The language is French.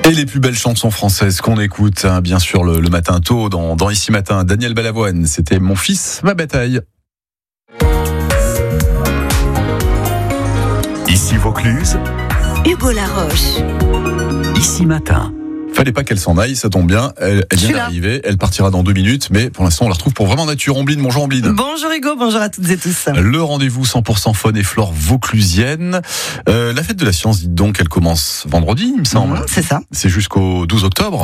Et les plus belles chansons françaises qu'on écoute, hein, bien sûr, le matin tôt, dans Ici Matin, Daniel Balavoine, c'était Mon fils, ma bataille. Ici Vaucluse, Hugo Laroche. Ici Matin. Fallait pas qu'elle s'en aille, ça tombe bien. Elle vient d'arriver, elle partira dans 2 minutes, mais pour l'instant on la retrouve pour Vraiment Nature. Ombline, bonjour Ombline. Bonjour Hugo, bonjour à toutes et tous. Le rendez-vous 100% faune et flore vauclusienne. La fête de la science, dites donc, elle commence vendredi, il me semble. C'est ça. C'est jusqu'au 12 octobre.